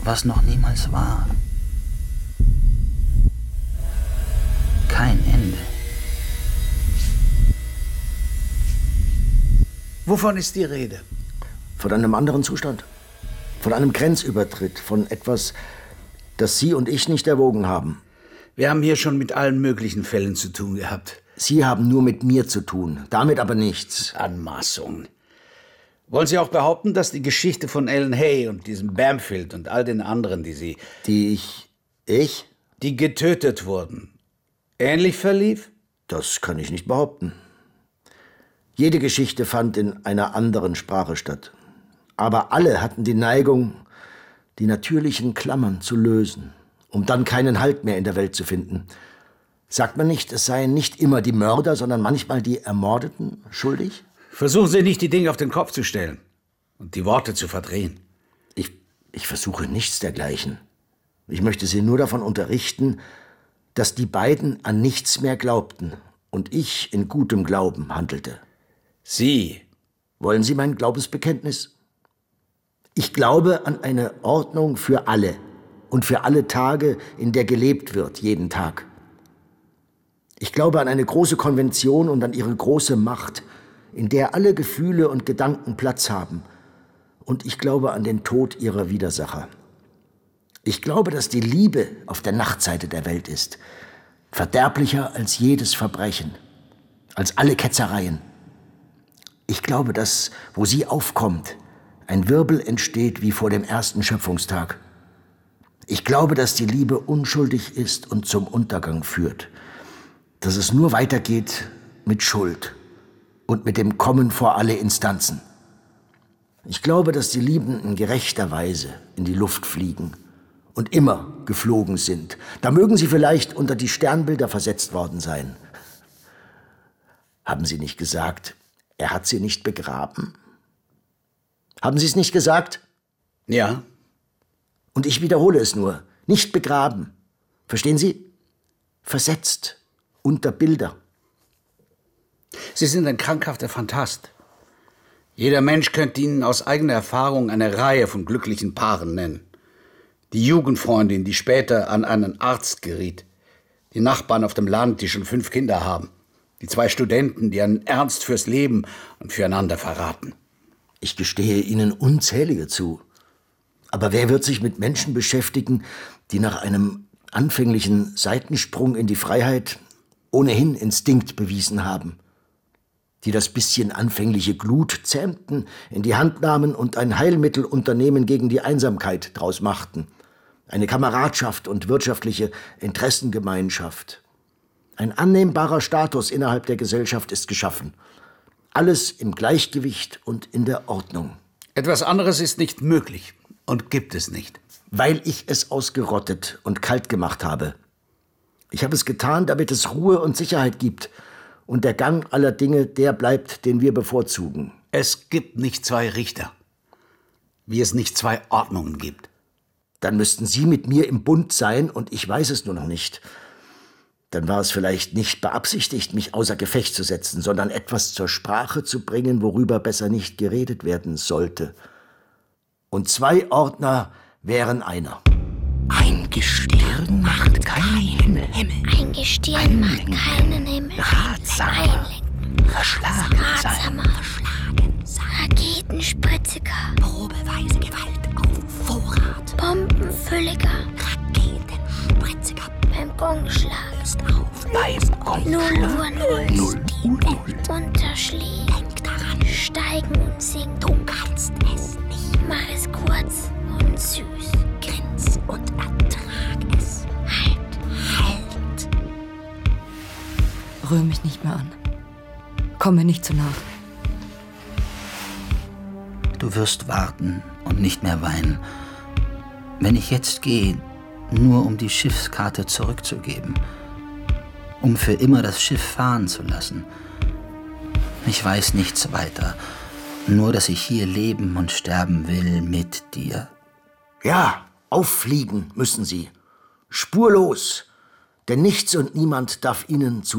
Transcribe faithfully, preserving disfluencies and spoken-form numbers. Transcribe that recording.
was noch niemals war. Kein Ende. Wovon ist die Rede? Von einem anderen Zustand. Von einem Grenzübertritt. Von etwas, das Sie und ich nicht erwogen haben. Wir haben hier schon mit allen möglichen Fällen zu tun gehabt. Sie haben nur mit mir zu tun, damit aber nichts. Anmaßung. Wollen Sie auch behaupten, dass die Geschichte von Ellen Hay und diesem Bamfield und all den anderen, die Sie... Die ich... Ich? Die getötet wurden, ähnlich verlief? Das kann ich nicht behaupten. Jede Geschichte fand in einer anderen Sprache statt. Aber alle hatten die Neigung, die natürlichen Klammern zu lösen, um dann keinen Halt mehr in der Welt zu finden. Sagt man nicht, es seien nicht immer die Mörder, sondern manchmal die Ermordeten schuldig? Versuchen Sie nicht, die Dinge auf den Kopf zu stellen und die Worte zu verdrehen. Ich, ich versuche nichts dergleichen. Ich möchte Sie nur davon unterrichten, dass die beiden an nichts mehr glaubten und ich in gutem Glauben handelte. Sie? Wollen Sie mein Glaubensbekenntnis? Ich glaube an eine Ordnung für alle und für alle Tage, in der gelebt wird, jeden Tag. Ich glaube an eine große Konvention und an ihre große Macht, in der alle Gefühle und Gedanken Platz haben. Und ich glaube an den Tod ihrer Widersacher. Ich glaube, dass die Liebe auf der Nachtseite der Welt ist, verderblicher als jedes Verbrechen, als alle Ketzereien. Ich glaube, dass, wo sie aufkommt, ein Wirbel entsteht wie vor dem ersten Schöpfungstag. Ich glaube, dass die Liebe unschuldig ist und zum Untergang führt, dass es nur weitergeht mit Schuld und mit dem Kommen vor alle Instanzen. Ich glaube, dass die Liebenden gerechterweise in die Luft fliegen und immer geflogen sind. Da mögen sie vielleicht unter die Sternbilder versetzt worden sein. Haben Sie nicht gesagt, er hat sie nicht begraben? Haben Sie es nicht gesagt? Ja. Und ich wiederhole es nur. Nicht begraben. Verstehen Sie? Versetzt. Unter Bilder. Sie sind ein krankhafter Phantast. Jeder Mensch könnte Ihnen aus eigener Erfahrung eine Reihe von glücklichen Paaren nennen. Die Jugendfreundin, die später an einen Arzt geriet. Die Nachbarn auf dem Land, die schon fünf Kinder haben. Die zwei Studenten, die einen Ernst fürs Leben und füreinander verraten. Ich gestehe Ihnen unzählige zu. Aber wer wird sich mit Menschen beschäftigen, die nach einem anfänglichen Seitensprung in die Freiheit ohnehin Instinkt bewiesen haben, die das bisschen anfängliche Glut zähmten, in die Hand nahmen und ein Heilmittelunternehmen gegen die Einsamkeit draus machten, eine Kameradschaft und wirtschaftliche Interessengemeinschaft. Ein annehmbarer Status innerhalb der Gesellschaft ist geschaffen. Alles im Gleichgewicht und in der Ordnung. Etwas anderes ist nicht möglich und gibt es nicht. Weil ich es ausgerottet und kalt gemacht habe. Ich habe es getan, damit es Ruhe und Sicherheit gibt und der Gang aller Dinge der bleibt, den wir bevorzugen. Es gibt nicht zwei Richter, wie es nicht zwei Ordnungen gibt. Dann müssten Sie mit mir im Bund sein und ich weiß es nur noch nicht. Dann war es vielleicht nicht beabsichtigt, mich außer Gefecht zu setzen, sondern etwas zur Sprache zu bringen, worüber besser nicht geredet werden sollte. Und zwei Ordner wären einer. Ein Gestirn macht keinen Himmel. Ein Gestirn macht keinen Himmel. Ratsamer, verschlagen sein. Ratsamer, verschlagen sein. Raketenspritziger. Probeweise Gewalt auf Vorrat. Bombenfülliger. Raketenspritziger. Beim Gongschlag. Ist auf beim Gongschlag. Null Uhr null. Null Uhr null. Unterschlägt. Denk daran. Steigen und sinken. Du kannst es nicht. Mach es kurz und süß. Grins und ertrag es. Halt. Halt. Rühr mich nicht mehr an. Komm mir nicht zu nah. Du wirst warten und nicht mehr weinen. Wenn ich jetzt gehe, nur um die Schiffskarte zurückzugeben, um für immer das Schiff fahren zu lassen. Ich weiß nichts weiter, nur dass ich hier leben und sterben will mit dir. Ja, auffliegen müssen Sie. Spurlos. Denn nichts und niemand darf Ihnen zu